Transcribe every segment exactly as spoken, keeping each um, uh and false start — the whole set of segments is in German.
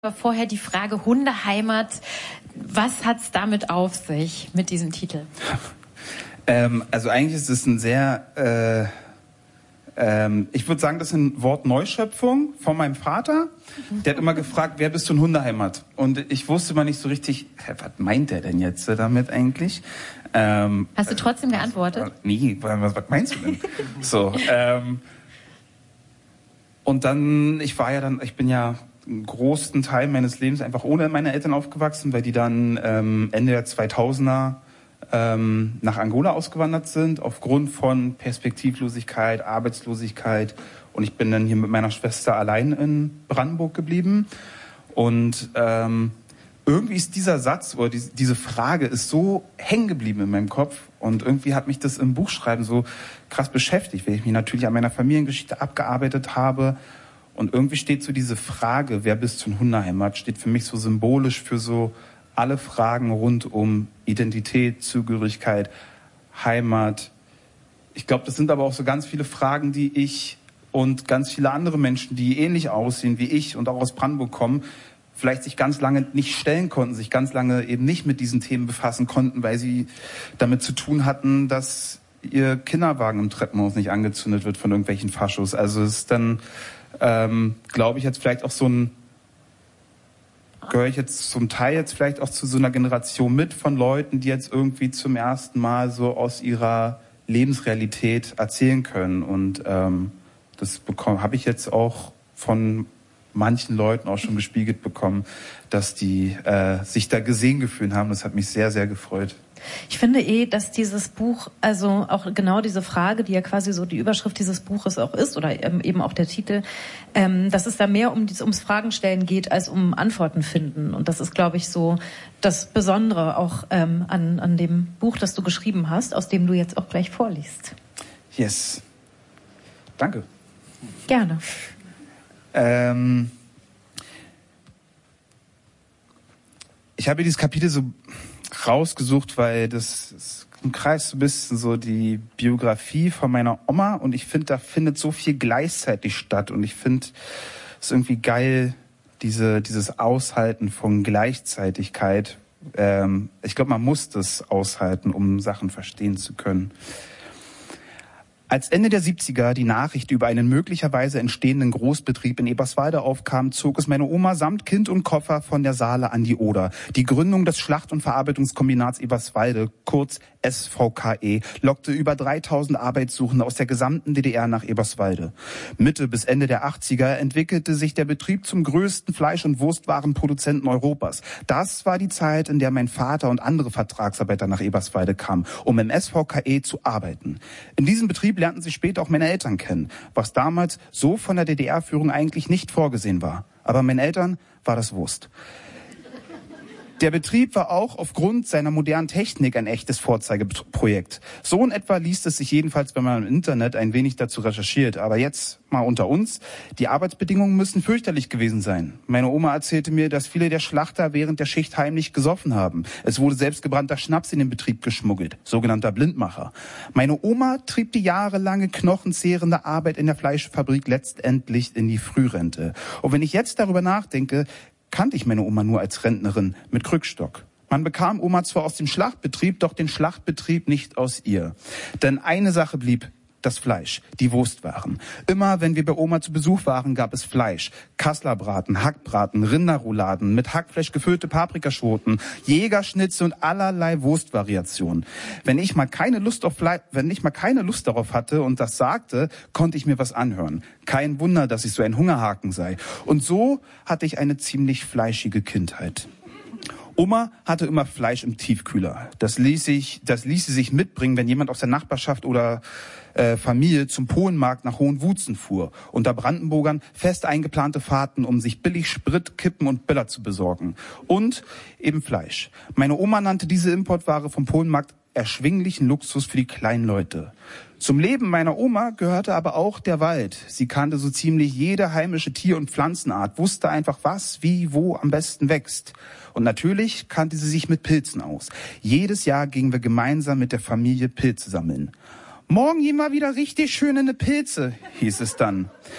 Aber vorher die Frage Hundeheimat. Was hat's damit auf sich, mit diesem Titel? ähm, also eigentlich ist es ein sehr, äh, ähm, ich würde sagen, das ist ein Wort Neuschöpfung von meinem Vater. Der hat immer gefragt, wer bist du in Hundeheimat? Und ich wusste immer nicht so richtig, was meint der denn jetzt damit eigentlich? Ähm, Hast du trotzdem geantwortet? Äh, nee, was, was meinst du denn? so, ähm, und dann, ich war ja dann, ich bin ja einen großen Teil meines Lebens einfach ohne meine Eltern aufgewachsen, weil die dann ähm, Ende der zweitausender ähm, nach Angola ausgewandert sind, aufgrund von Perspektivlosigkeit, Arbeitslosigkeit. Und ich bin dann hier mit meiner Schwester allein in Brandenburg geblieben. Und ähm, irgendwie ist dieser Satz oder die, diese Frage ist so hängen geblieben in meinem Kopf. Und irgendwie hat mich das im Buchschreiben so krass beschäftigt, weil ich mich natürlich an meiner Familiengeschichte abgearbeitet habe. Und irgendwie steht so diese Frage, wer bist du in Hundeheimat, steht für mich so symbolisch für so alle Fragen rund um Identität, Zugehörigkeit, Heimat. Ich glaube, das sind aber auch so ganz viele Fragen, die ich und ganz viele andere Menschen, die ähnlich aussehen wie ich und auch aus Brandenburg kommen, vielleicht sich ganz lange nicht stellen konnten, sich ganz lange eben nicht mit diesen Themen befassen konnten, weil sie damit zu tun hatten, dass ihr Kinderwagen im Treppenhaus nicht angezündet wird von irgendwelchen Faschos. Also es ist dann, ähm, glaube ich, jetzt vielleicht auch so ein, gehöre ich jetzt zum Teil jetzt vielleicht auch zu so einer Generation mit von Leuten, die jetzt irgendwie zum ersten Mal so aus ihrer Lebensrealität erzählen können. Und ähm, das bekomme, habe ich jetzt auch von manchen Leuten auch schon gespiegelt bekommen, dass die äh, sich da gesehen gefühlt haben. Das hat mich sehr, sehr gefreut. Ich finde eh, dass dieses Buch, also auch genau diese Frage, die ja quasi so die Überschrift dieses Buches auch ist, oder ähm, eben auch der Titel, ähm, dass es da mehr um ums Fragenstellen geht, als um Antworten finden. Und das ist, glaube ich, so das Besondere auch ähm, an, an dem Buch, das du geschrieben hast, aus dem du jetzt auch gleich vorliest. Yes. Danke. Gerne. Ähm, ich habe dieses Kapitel so rausgesucht, weil das, das umkreist so ein bisschen so die Biografie von meiner Oma und ich finde, da findet so viel gleichzeitig statt und ich finde es irgendwie geil, diese, dieses Aushalten von Gleichzeitigkeit. Ähm, ich glaube, man muss das aushalten, um Sachen verstehen zu können. Als Ende der siebziger die Nachricht über einen möglicherweise entstehenden Großbetrieb in Eberswalde aufkam, zog es meine Oma samt Kind und Koffer von der Saale an die Oder. Die Gründung des Schlacht- und Verarbeitungskombinats Eberswalde, kurz S V K E, lockte über dreitausend Arbeitssuchende aus der gesamten D D R nach Eberswalde. Mitte bis Ende der achtziger entwickelte sich der Betrieb zum größten Fleisch- und Wurstwarenproduzenten Europas. Das war die Zeit, in der mein Vater und andere Vertragsarbeiter nach Eberswalde kamen, um im S V K E zu arbeiten. In diesem Betrieb lernten sich später auch meine Eltern kennen, was damals so von der D D R-Führung eigentlich nicht vorgesehen war. Aber meinen Eltern war das Wurst. Der Betrieb war auch aufgrund seiner modernen Technik ein echtes Vorzeigeprojekt. So in etwa liest es sich jedenfalls, wenn man im Internet ein wenig dazu recherchiert. Aber jetzt mal unter uns, die Arbeitsbedingungen müssen fürchterlich gewesen sein. Meine Oma erzählte mir, dass viele der Schlachter während der Schicht heimlich gesoffen haben. Es wurde selbstgebrannter Schnaps in den Betrieb geschmuggelt, sogenannter Blindmacher. Meine Oma trieb die jahrelange knochenzehrende Arbeit in der Fleischfabrik letztendlich in die Frührente. Und wenn ich jetzt darüber nachdenke, kannte ich meine Oma nur als Rentnerin mit Krückstock. Man bekam Oma zwar aus dem Schlachtbetrieb, doch den Schlachtbetrieb nicht aus ihr. Denn eine Sache blieb: das Fleisch, die Wurstwaren. Immer wenn wir bei Oma zu Besuch waren, gab es Fleisch. Kasslerbraten, Hackbraten, Rinderrouladen, mit Hackfleisch gefüllte Paprikaschoten, Jägerschnitze und allerlei Wurstvariationen. Wenn ich mal keine Lust auf Fleisch, wenn ich mal keine Lust darauf hatte und das sagte, konnte ich mir was anhören. Kein Wunder, dass ich so ein Hungerhaken sei. Und so hatte ich eine ziemlich fleischige Kindheit. Oma hatte immer Fleisch im Tiefkühler. Das ließ sich, das ließ sie sich mitbringen, wenn jemand aus der Nachbarschaft oder äh, Familie zum Polenmarkt nach Hohenwutzen fuhr. Unter Brandenburgern fest eingeplante Fahrten, um sich billig Sprit, Kippen und Biller zu besorgen. Und eben Fleisch. Meine Oma nannte diese Importware vom Polenmarkt erschwinglichen Luxus für die kleinen Leute. Zum Leben meiner Oma gehörte aber auch der Wald. Sie kannte so ziemlich jede heimische Tier- und Pflanzenart, wusste einfach, was, wie, wo am besten wächst. Und natürlich kannte sie sich mit Pilzen aus. Jedes Jahr gingen wir gemeinsam mit der Familie Pilze sammeln. Morgen gehen wir wieder richtig schön in die Pilze, hieß es dann.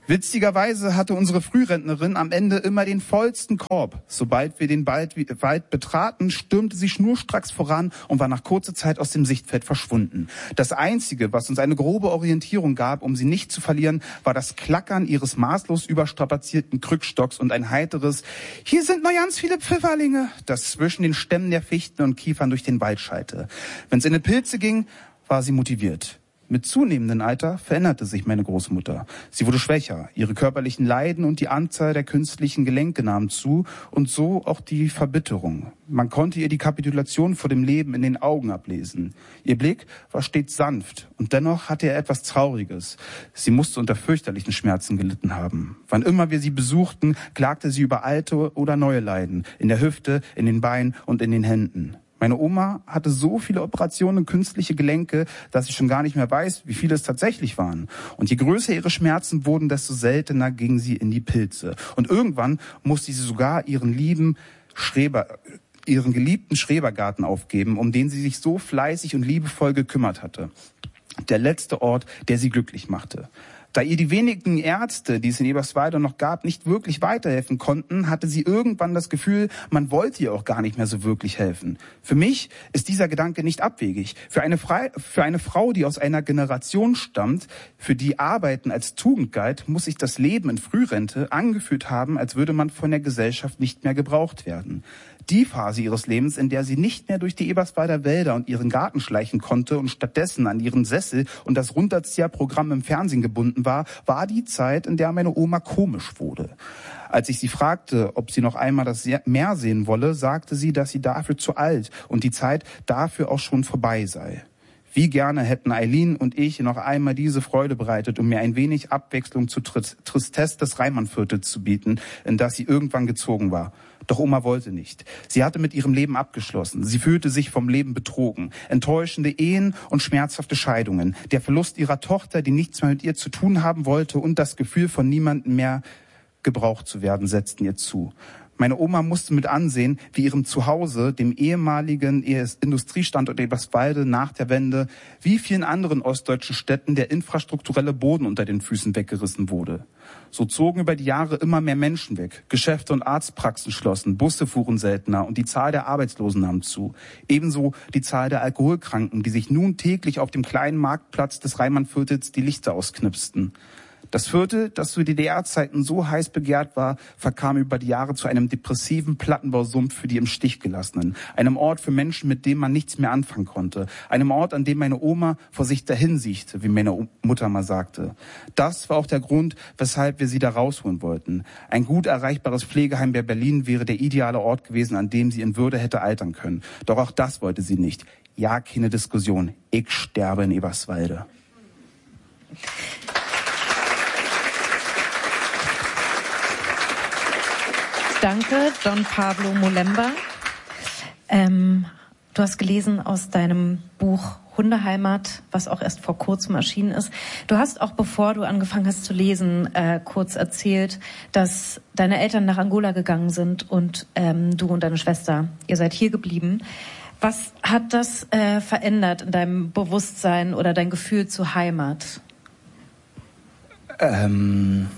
Witzigerweise hatte unsere Frührentnerin am Ende immer den vollsten Korb. Sobald wir den Wald betraten, stürmte sie schnurstracks voran und war nach kurzer Zeit aus dem Sichtfeld verschwunden. Das Einzige, was uns eine grobe Orientierung gab, um sie nicht zu verlieren, war das Klackern ihres maßlos überstrapazierten Krückstocks und ein heiteres »Hier sind noch ganz viele Pfifferlinge«, das zwischen den Stämmen der Fichten und Kiefern durch den Wald schallte. Wenn es in die Pilze ging, war sie motiviert. Mit zunehmendem Alter veränderte sich meine Großmutter. Sie wurde schwächer, ihre körperlichen Leiden und die Anzahl der künstlichen Gelenke nahmen zu und so auch die Verbitterung. Man konnte ihr die Kapitulation vor dem Leben in den Augen ablesen. Ihr Blick war stets sanft und dennoch hatte er etwas Trauriges. Sie musste unter fürchterlichen Schmerzen gelitten haben. Wann immer wir sie besuchten, klagte sie über alte oder neue Leiden, in der Hüfte, in den Beinen und in den Händen. Meine Oma hatte so viele Operationen und künstliche Gelenke, dass ich schon gar nicht mehr weiß, wie viele es tatsächlich waren. Und je größer ihre Schmerzen wurden, desto seltener ging sie in die Pilze. Und irgendwann musste sie sogar ihren lieben Schreber, ihren geliebten Schrebergarten aufgeben, um den sie sich so fleißig und liebevoll gekümmert hatte. Der letzte Ort, der sie glücklich machte. Da ihr die wenigen Ärzte, die es in Eberswalde noch gab, nicht wirklich weiterhelfen konnten, hatte sie irgendwann das Gefühl, man wollte ihr auch gar nicht mehr so wirklich helfen. Für mich ist dieser Gedanke nicht abwegig. Für eine, Fre- für eine Frau, die aus einer Generation stammt, für die Arbeiten als Tugend galt, muss sich das Leben in Frührente angefühlt haben, als würde man von der Gesellschaft nicht mehr gebraucht werden. Die Phase ihres Lebens, in der sie nicht mehr durch die Eberswalder Wälder und ihren Garten schleichen konnte und stattdessen an ihren Sessel und das Runterzieherprogramm im Fernsehen gebunden war, war die Zeit, in der meine Oma komisch wurde. Als ich sie fragte, ob sie noch einmal das Meer sehen wolle, sagte sie, dass sie dafür zu alt und die Zeit dafür auch schon vorbei sei. Wie gerne hätten Eileen und ich noch einmal diese Freude bereitet, um mir ein wenig Abwechslung zur Tristesse des Reimannsviertels zu bieten, in das sie irgendwann gezogen war. Doch Oma wollte nicht. Sie hatte mit ihrem Leben abgeschlossen. Sie fühlte sich vom Leben betrogen. Enttäuschende Ehen und schmerzhafte Scheidungen. Der Verlust ihrer Tochter, die nichts mehr mit ihr zu tun haben wollte, und das Gefühl, von niemandem mehr gebraucht zu werden, setzten ihr zu. Meine Oma musste mit ansehen, wie ihrem Zuhause, dem ehemaligen Industriestandort Eberswalde nach der Wende, wie vielen anderen ostdeutschen Städten der infrastrukturelle Boden unter den Füßen weggerissen wurde. So zogen über die Jahre immer mehr Menschen weg. Geschäfte und Arztpraxen schlossen, Busse fuhren seltener und die Zahl der Arbeitslosen nahm zu. Ebenso die Zahl der Alkoholkranken, die sich nun täglich auf dem kleinen Marktplatz des Reimannsviertels die Lichter ausknipsten. Das Viertel, das zu D D R-Zeiten so heiß begehrt war, verkam über die Jahre zu einem depressiven Plattenbausumpf für die im Stich gelassenen. Einem Ort für Menschen, mit dem man nichts mehr anfangen konnte. Einem Ort, an dem meine Oma vor sich dahinsiechte, wie meine Mutter mal sagte. Das war auch der Grund, weshalb wir sie da rausholen wollten. Ein gut erreichbares Pflegeheim bei Berlin wäre der ideale Ort gewesen, an dem sie in Würde hätte altern können. Doch auch das wollte sie nicht. Ja, keine Diskussion. Ich sterbe in Eberswalde. Danke, Don Pablo Molemba. Ähm, du hast gelesen aus deinem Buch Hundeheimat, was auch erst vor kurzem erschienen ist. Du hast auch, bevor du angefangen hast zu lesen, äh, kurz erzählt, dass deine Eltern nach Angola gegangen sind und ähm, du und deine Schwester, ihr seid hier geblieben. Was hat das äh, verändert in deinem Bewusstsein oder dein Gefühl zu Heimat? Ähm...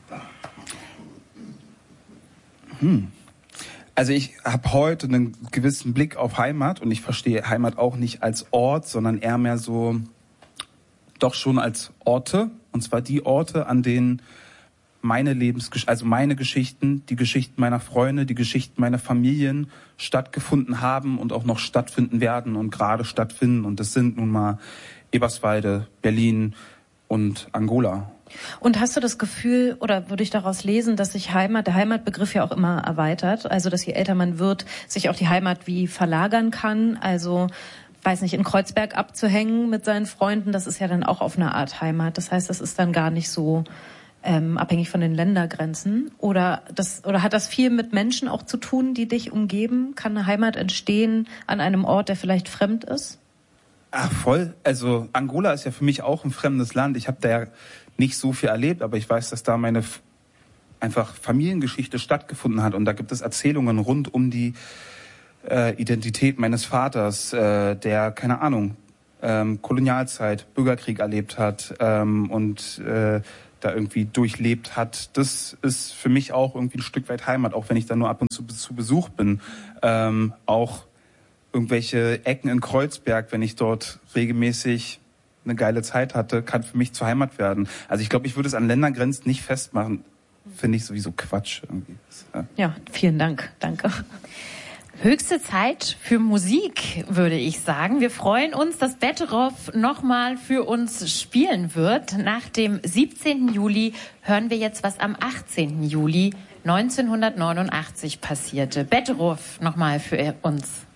Hm. Also ich habe heute einen gewissen Blick auf Heimat und ich verstehe Heimat auch nicht als Ort, sondern eher mehr so doch schon als Orte, und zwar die Orte, an denen meine Lebensgeschichte, also meine Geschichten, die Geschichten meiner Freunde, die Geschichten meiner Familien stattgefunden haben und auch noch stattfinden werden und gerade stattfinden, und das sind nun mal Eberswalde, Berlin und Angola. Und hast du das Gefühl, oder würde ich daraus lesen, dass sich Heimat, der Heimatbegriff ja auch immer erweitert, also dass je älter man wird, sich auch die Heimat wie verlagern kann, also, weiß nicht, in Kreuzberg abzuhängen mit seinen Freunden, das ist ja dann auch auf eine Art Heimat. Das heißt, das ist dann gar nicht so ähm, abhängig von den Ländergrenzen. Oder das, oder hat das viel mit Menschen auch zu tun, die dich umgeben? Kann eine Heimat entstehen an einem Ort, der vielleicht fremd ist? Ach, voll. Also Angola ist ja für mich auch ein fremdes Land. Ich habe da ja nicht so viel erlebt, aber ich weiß, dass da meine f- einfach Familiengeschichte stattgefunden hat. Und da gibt es Erzählungen rund um die äh, Identität meines Vaters, äh, der, keine Ahnung, ähm, Kolonialzeit, Bürgerkrieg erlebt hat ähm, und äh, da irgendwie durchlebt hat. Das ist für mich auch irgendwie ein Stück weit Heimat, auch wenn ich da nur ab und zu zu Besuch bin. Ähm, auch irgendwelche Ecken in Kreuzberg, wenn ich dort regelmäßig eine geile Zeit hatte, kann für mich zur Heimat werden. Also ich glaube, ich würde es an Ländergrenzen nicht festmachen. Finde ich sowieso Quatsch irgendwie. Ja, ja, vielen Dank. Danke. Höchste Zeit für Musik, würde ich sagen. Wir freuen uns, dass Betteroff nochmal für uns spielen wird. Nach dem siebzehnten Juli hören wir jetzt, was am achtzehnten Juli neunzehnhundertneunundachtzig passierte. Betteroff nochmal für uns.